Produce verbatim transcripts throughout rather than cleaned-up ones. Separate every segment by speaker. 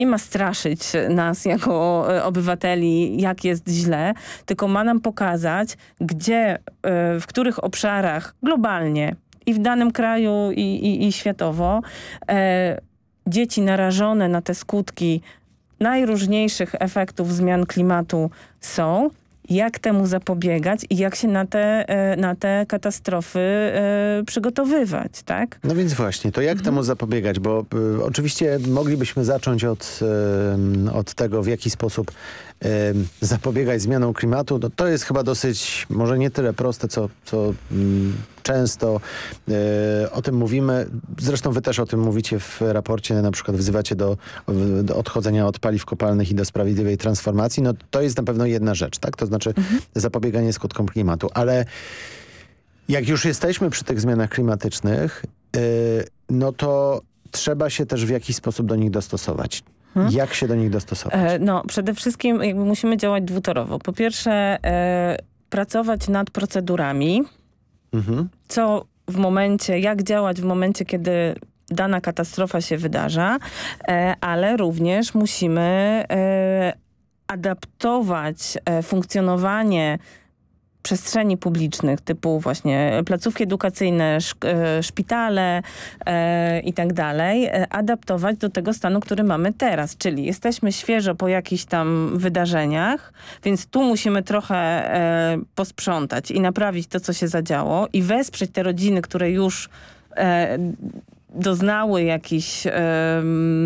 Speaker 1: nie ma straszyć nas jako obywateli, jak jest źle, tylko ma nam pokazać, gdzie, w których obszarach globalnie i w danym kraju i, i, i światowo e, dzieci narażone na te skutki najróżniejszych efektów zmian klimatu są, jak temu zapobiegać i jak się na te, na te katastrofy e, przygotowywać, tak?
Speaker 2: No więc właśnie, to jak mhm. temu zapobiegać? Bo y, oczywiście moglibyśmy zacząć od, y, od tego, w jaki sposób y, zapobiegać zmianom klimatu. No, to jest chyba dosyć, może nie tyle proste, co, co y, często y, o tym mówimy. Zresztą wy też o tym mówicie w raporcie, na przykład wzywacie do, do odchodzenia od paliw kopalnych i do sprawiedliwej transformacji. No to jest na pewno jedna rzecz, tak? To znaczy mhm. zapobieganie skutkom klimatu. Ale jak już jesteśmy przy tych zmianach klimatycznych, yy, no to trzeba się też w jakiś sposób do nich dostosować. Hmm? Jak się do nich dostosować?
Speaker 1: E, no, przede wszystkim jakby musimy działać dwutorowo. Po pierwsze, e, pracować nad procedurami, mhm. co w momencie, jak działać w momencie, kiedy dana katastrofa się wydarza, e, ale również musimy e, adaptować e, funkcjonowanie przestrzeni publicznych typu właśnie placówki edukacyjne, szk szpitale e, i tak dalej, e, adaptować do tego stanu, który mamy teraz. Czyli jesteśmy świeżo po jakichś tam wydarzeniach, więc tu musimy trochę e, posprzątać i naprawić to, co się zadziało i wesprzeć te rodziny, które już e, doznały jakichś e,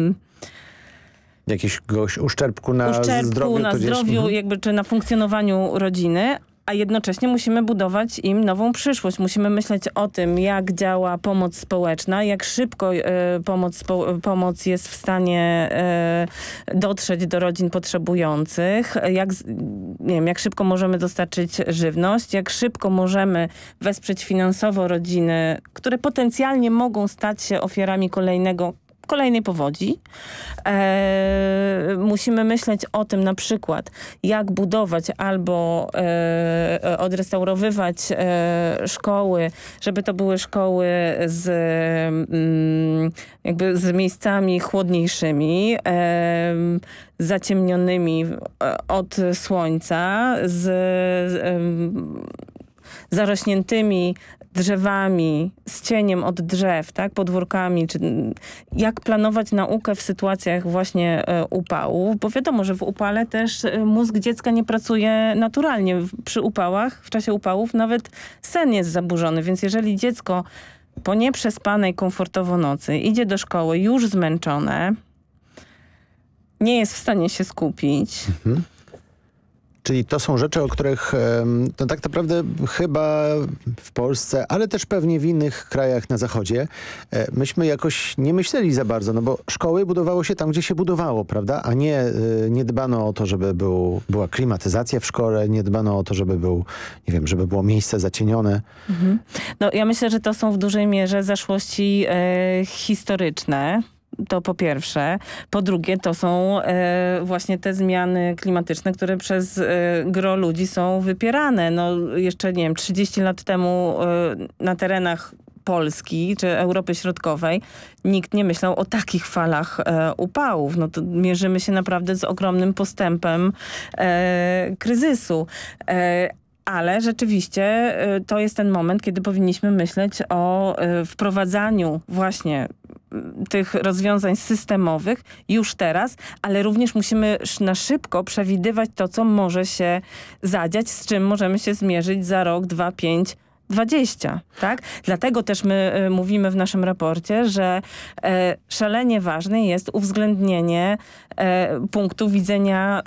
Speaker 2: jakiegoś uszczerbku na
Speaker 1: uszczerbku,
Speaker 2: zdrowiu,
Speaker 1: na zdrowiu
Speaker 2: mhm.
Speaker 1: jakby, czy na funkcjonowaniu rodziny, a jednocześnie musimy budować im nową przyszłość. Musimy myśleć o tym, jak działa pomoc społeczna, jak szybko e, pomoc, spo, pomoc jest w stanie e, dotrzeć do rodzin potrzebujących, jak, nie wiem, jak szybko możemy dostarczyć żywność, jak szybko możemy wesprzeć finansowo rodziny, które potencjalnie mogą stać się ofiarami kolejnego kolejnej powodzi. E, musimy myśleć o tym na przykład, jak budować albo e, odrestaurowywać e, szkoły, żeby to były szkoły z, mm, jakby z miejscami chłodniejszymi, e, zaciemnionymi od słońca, z, z e, zarośniętymi drzewami, z cieniem od drzew, tak, podwórkami, czy jak planować naukę w sytuacjach właśnie e, upałów, bo wiadomo, że w upale też e, mózg dziecka nie pracuje naturalnie. W, przy upałach, w czasie upałów nawet sen jest zaburzony, więc jeżeli dziecko po nieprzespanej komfortowo nocy idzie do szkoły już zmęczone, nie jest w stanie się skupić,
Speaker 2: mhm. Czyli to są rzeczy, o których no tak naprawdę chyba w Polsce, ale też pewnie w innych krajach na zachodzie, myśmy jakoś nie myśleli za bardzo, no bo szkoły budowało się tam, gdzie się budowało, prawda? A nie, nie dbano o to, żeby był, była klimatyzacja w szkole, nie dbano o to, żeby był, nie wiem, żeby było miejsce zacienione.
Speaker 1: Mhm. No ja myślę, że to są w dużej mierze zaszłości e, historyczne. To po pierwsze. Po drugie, to są e, właśnie te zmiany klimatyczne, które przez e, gro ludzi są wypierane. No jeszcze, nie wiem, trzydzieści lat temu e, na terenach Polski czy Europy Środkowej nikt nie myślał o takich falach e, upałów. No to mierzymy się naprawdę z ogromnym postępem e, kryzysu. E, Ale rzeczywiście y, to jest ten moment, kiedy powinniśmy myśleć o y, wprowadzaniu właśnie y, tych rozwiązań systemowych już teraz, ale również musimy na szybko przewidywać to, co może się zadziać, z czym możemy się zmierzyć za rok, dwa, pięć, dwadzieścia, tak? Dlatego też my y, mówimy w naszym raporcie, że y, szalenie ważne jest uwzględnienie y, punktu widzenia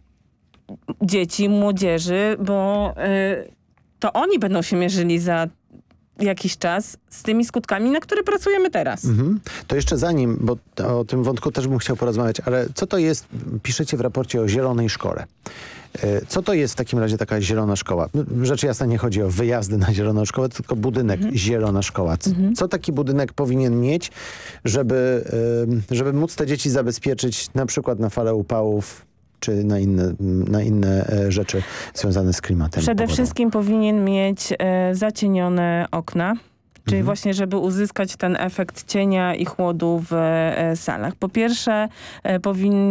Speaker 1: dzieci, młodzieży, bo y, to oni będą się mierzyli za jakiś czas z tymi skutkami, na które pracujemy teraz.
Speaker 2: Mhm. To jeszcze zanim, bo o tym wątku też bym chciał porozmawiać, ale co to jest, piszecie w raporcie o zielonej szkole. Co to jest w takim razie taka zielona szkoła? Rzecz jasna, nie chodzi o wyjazdy na zieloną szkołę, tylko budynek, mhm. zielona szkoła. Co, mhm. co taki budynek powinien mieć, żeby, żeby móc te dzieci zabezpieczyć na przykład na falę upałów, czy na inne, na inne rzeczy związane z klimatem?
Speaker 1: Przede
Speaker 2: pogodą?
Speaker 1: wszystkim powinien mieć e, zacienione okna, Czyli
Speaker 2: Mhm.
Speaker 1: właśnie, żeby uzyskać ten efekt cienia i chłodu w e, salach. Po pierwsze, e, powinny